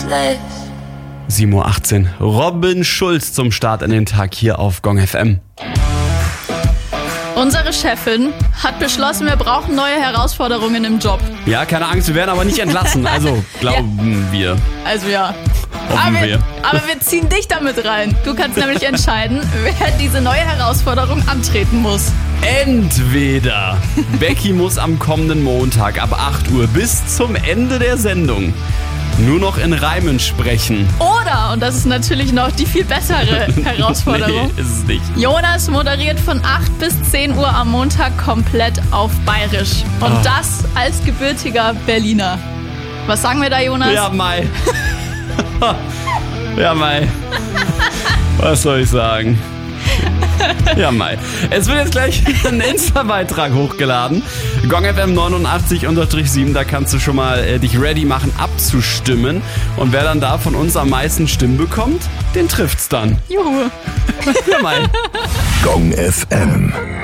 7:18 Uhr. Robin Schulz zum Start in den Tag hier auf Gong FM. Unsere Chefin hat beschlossen, wir brauchen neue Herausforderungen im Job. Ja, keine Angst, wir werden aber nicht entlassen. Also, glauben wir. Also ja. Hoffen wir. Aber wir ziehen dich damit rein. Du kannst nämlich entscheiden, wer diese neue Herausforderung antreten muss. Entweder Becky muss am kommenden Montag ab 8 Uhr bis zum Ende der Sendung nur noch in Reimen sprechen. Oder, und das ist natürlich noch die viel bessere Herausforderung, Nee, ist es nicht. Jonas moderiert von 8 bis 10 Uhr am Montag komplett auf Bayerisch. Und das als gebürtiger Berliner. Was sagen wir da, Jonas? Ja, Mai. Ja, Mai. Was soll ich sagen? Ja, Mai. Es wird jetzt gleich ein Insta-Beitrag hochgeladen. GongFM 89_7, da kannst du schon mal dich ready machen, abzustimmen. Und wer dann da von uns am meisten Stimmen bekommt, den trifft's dann. Juhu. Ja, Mai. Gong FM.